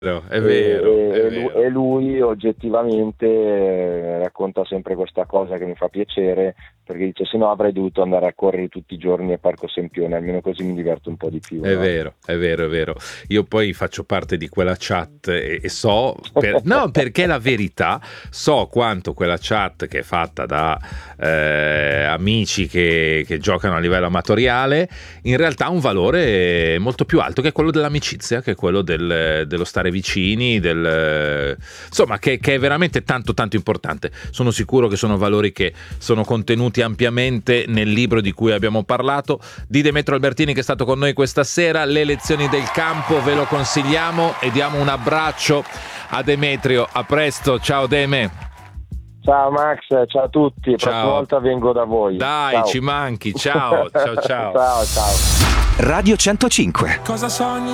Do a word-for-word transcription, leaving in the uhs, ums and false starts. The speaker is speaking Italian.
È vero, e, è e vero. lui, e lui oggettivamente eh, racconta sempre questa cosa che mi fa piacere, perché dice se no avrei dovuto andare a correre tutti i giorni a Parco Sempione, almeno così mi diverto un po' di più. È No? vero, è vero, è vero. Io poi faccio parte di quella chat e, e so, per, no, perché la verità, so quanto quella chat che è fatta da eh, amici che, che giocano a livello amatoriale, in realtà ha un valore molto più alto che è quello dell'amicizia, che è quello del, dello stare vicini, del, insomma, che, che è veramente tanto tanto importante. Sono sicuro che sono valori che sono contenuti ampiamente nel libro di cui abbiamo parlato, di Demetrio Albertini, che è stato con noi questa sera. Le lezioni del campo ve lo consigliamo e diamo un abbraccio a Demetrio. A presto, ciao Deme. Ciao Max, ciao a tutti, la Ciao. prossima volta vengo da voi. Dai, ciao. ci manchi, ciao, ciao ciao. Ciao, ciao. Radio centocinque. Cosa sogni?